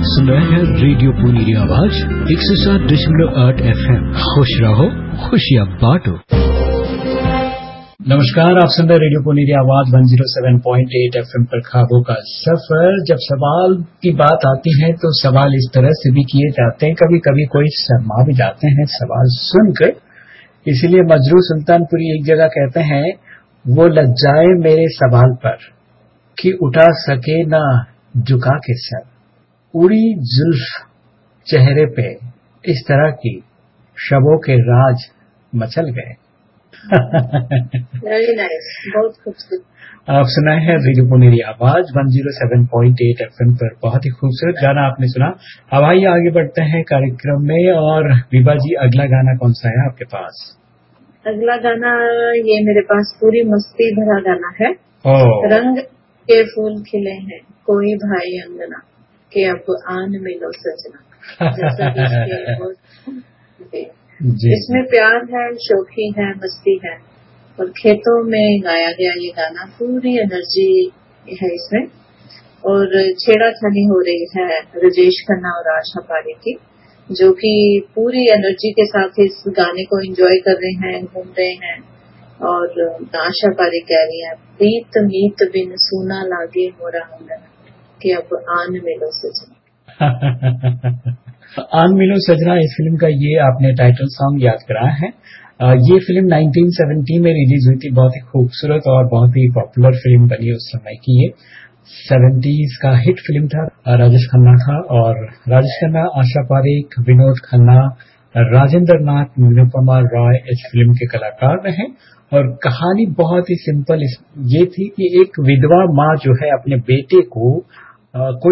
सुन रहे हैं रेडियो पुनीरी आवाज 107.8 FM। खुश रहो, खुशियां बांटो। नमस्कार, आप सुन रहे रेडियो पुनीरी आवाज 107.8 FM पर ख्वाबों का सफर। जब सवाल की बात आती है तो सवाल इस तरह से भी किए जाते हैं, कभी कभी कोई शर्मा भी जाते हैं सवाल सुनकर। इसीलिए मजरू सुल्तानपुरी एक जगह कहते हैं, वो लज्जाए मेरे सवाल पर कि उठा सके ना झुका के सर, उड़ी जुल्फ चेहरे पे इस तरह की, शबों के राज मचल गए। वेरी नाइस, बहुत खूबसूरत। आप सुनाए हैं रेडियो पुनीरी आवाज 107.8 FM पर। बहुत ही खूबसूरत गाना आपने सुना। अब आइए आगे बढ़ते हैं कार्यक्रम में। और विभा जी, अगला गाना कौन सा है आपके पास? अगला गाना ये मेरे पास पूरी मस्ती भरा गाना है। रंग के फूल खिले हैं, कोई भाई अंगना के अब आन मिलो सजना। जैसा इसमें प्यार है, शौकी है, मस्ती है और खेतों में गाया गया ये गाना। पूरी एनर्जी है इसमें और छेड़ाछानी हो रही है राजेश खन्ना और आशा पारी की, जो कि पूरी एनर्जी के साथ इस गाने को एंजॉय कर रहे हैं, घूम रहे हैं। और आशा पारी कह रही है, प्रीत मीत बिन सूना लागे मोरा अंगना कि अब आन मिलो सजना। आन मिलो सजना, इस फिल्म का ये आपने टाइटल सॉन्ग याद कराया है। ये फिल्म 1970 में रिलीज हुई थी। बहुत ही खूबसूरत और बहुत ही पॉपुलर फिल्म बनी उस समय की। ये 70s का हिट फिल्म था। राजेश खन्ना था और राजेश खन्ना, आशा पारेख, विनोद खन्ना, राजेंद्र नाथ, निरुपमा रॉय इस फिल्म के कलाकार रहे। और कहानी बहुत ही सिंपल ये थी कि एक विधवा माँ जो है अपने बेटे को कोई